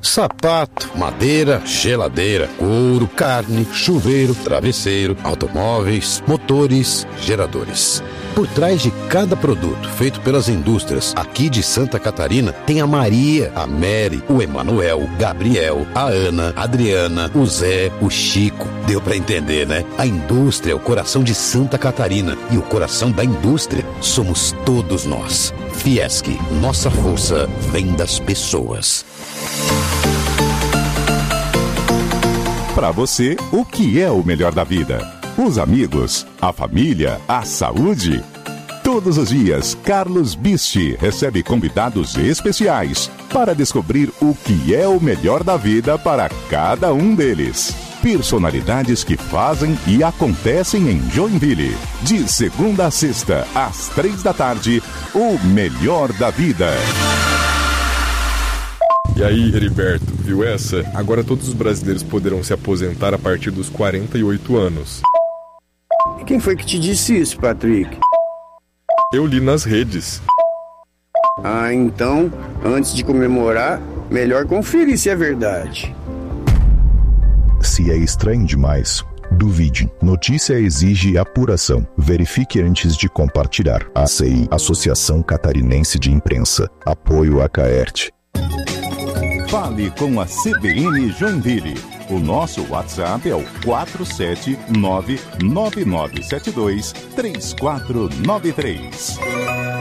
sapato, madeira, geladeira, couro, carne, chuveiro, travesseiro, automóveis, motores, geradores. Por trás de cada produto feito pelas indústrias aqui de Santa Catarina tem a Maria, a Mary, o Emanuel, o Gabriel, a Ana, a Adriana, o Zé, o Chico. Deu pra entender, né? A indústria é o coração de Santa Catarina e o coração da indústria somos todos nós. Fiesc, nossa força vem das pessoas. Para você, o que é o melhor da vida? Os amigos, a família, a saúde. Todos os dias, Carlos Bisti recebe convidados especiais para descobrir o que é o melhor da vida para cada um deles. Personalidades que fazem e acontecem em Joinville. De segunda a sexta, às 15h, o melhor da vida. E aí, Heriberto, viu essa? Agora todos os brasileiros poderão se aposentar a partir dos 48 anos. E quem foi que te disse isso, Patrick? Eu li nas redes. Ah, então, antes de comemorar, melhor conferir se é verdade. Se é estranho demais, duvide. Notícia exige apuração. Verifique antes de compartilhar. ACI, Associação Catarinense de Imprensa. Apoio a Caerte. Fale com a CBN Joinville. O nosso WhatsApp é o 479-9972-3493.